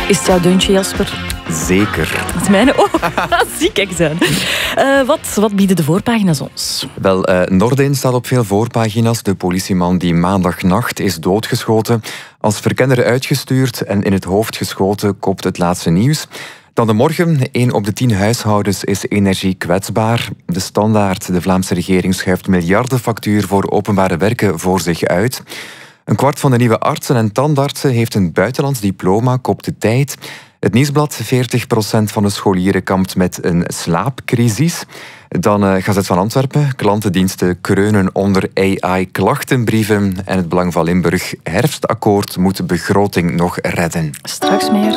Is het jouw deuntje, Jasper? Zeker. Dat is mijne ook. Zie, kijk eens aan. Wat bieden de voorpagina's ons? Wel, Nordin staat op veel voorpagina's. De politieman die maandagnacht is doodgeschoten. Als verkenner uitgestuurd en in het hoofd geschoten, kopt het laatste nieuws. Dan de morgen. 1 op de 10 huishoudens is energiekwetsbaar. De Standaard, de Vlaamse regering, schuift miljardenfactuur voor openbare werken voor zich uit. Een kwart van de nieuwe artsen en tandartsen heeft een buitenlands diploma, kopt de Tijd. Het Nieuwsblad, 40% van de scholieren kampt met een slaapcrisis. Dan Gazet van Antwerpen, klantendiensten kreunen onder AI-klachtenbrieven. En het Belang van Limburg, herfstakkoord moet begroting nog redden. Straks meer.